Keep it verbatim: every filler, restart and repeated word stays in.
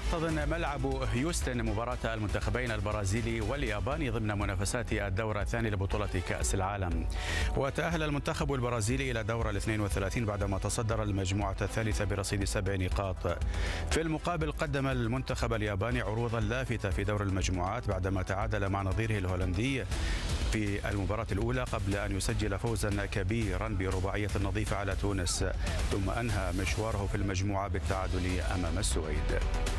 يحتضن ملعب هيوستن مباراة المنتخبين البرازيلي والياباني ضمن منافسات الدورة الثانية لبطولة كأس العالم. وتأهل المنتخب البرازيلي إلى الدورة الاثنين وثلاثين بعدما تصدر المجموعة الثالثة برصيد سبع نقاط. في المقابل قدم المنتخب الياباني عروضا لافتة في دور المجموعات بعدما تعادل مع نظيره الهولندي في المباراة الأولى قبل أن يسجل فوزا كبيرا برباعية نظيفة على تونس، ثم أنهى مشواره في المجموعة بالتعادل أمام السويد.